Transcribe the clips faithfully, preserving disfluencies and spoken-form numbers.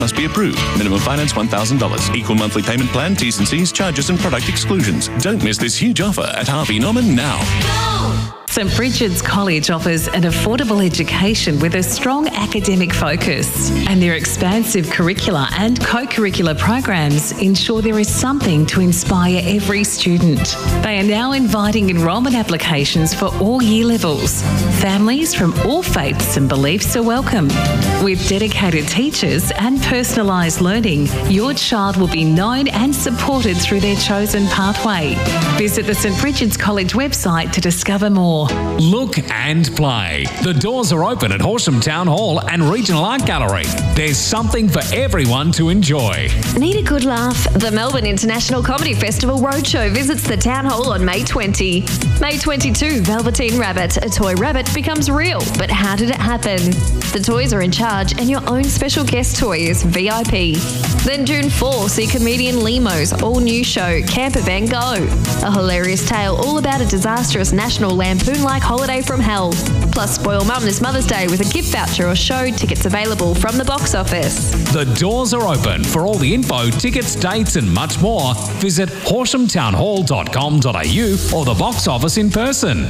Must be approved. Minimum finance one thousand dollars. Equal monthly payment plan, T's and C's, charges and product exclusions. Don't miss this huge offer at Harvey Norman now. St Bridget's College offers an affordable education with a strong academic focus, and their expansive curricula and co-curricular programs ensure there is something to inspire every student. They are now inviting enrolment applications for all year levels. Families from all faiths and beliefs are welcome. With dedicated teachers and personalised learning, your child will be known and supported through their chosen pathway. Visit the St Bridget's College website to discover more. Look and play. The doors are open at Horsham Town Hall and Regional Art Gallery. There's something for everyone to enjoy. Need a good laugh? The Melbourne International Comedy Festival Roadshow visits the Town Hall on May twentieth. May twenty-second, Velveteen Rabbit, a toy rabbit, becomes real. But how did it happen? The toys are in charge and your own special guest toy is V I P. Then June fourth, see comedian Lemo's all-new show, Camper Van Go. A hilarious tale all about a disastrous National Lampoon-like holiday from hell. Plus, spoil mum this Mother's Day with a gift voucher or show tickets available from the box office. The doors are open. For all the info, tickets, dates and much more, visit horsham town hall dot com dot a u or the box office in person.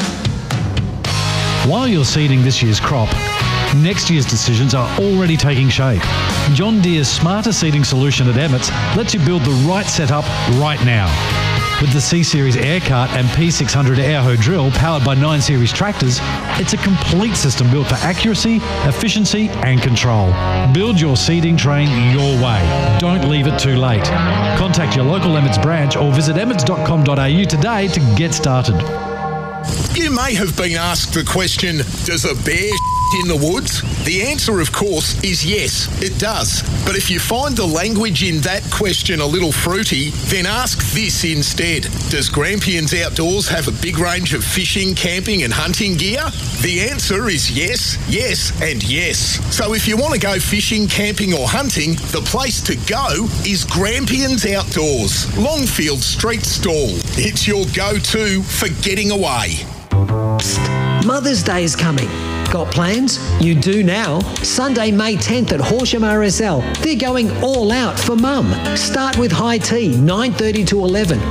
While you're seeding this year's crop, next year's decisions are already taking shape. John Deere's smarter seeding solution at Emmets lets you build the right setup right now. With the C-Series Air Cart and P six hundred Airho drill powered by nine Series tractors, it's a complete system built for accuracy, efficiency and control. Build your seeding train your way. Don't leave it too late. Contact your local Emmets branch or visit emmets dot com dot a u today to get started. You may have been asked the question, does a bear in the woods? The answer, of course, is yes, it does. But if you find the language in that question a little fruity, then ask this instead. Does Grampians Outdoors have a big range of fishing, camping and hunting gear? The answer is yes, yes and yes. So if you want to go fishing, camping or hunting, the place to go is Grampians Outdoors, Longfield Street Stall. It's your go-to for getting away. Psst. Mother's Day is coming. Got plans? You do now. Sunday, May tenth at Horsham R S L. They're going all out for mum. Start with high tea, nine thirty to eleven.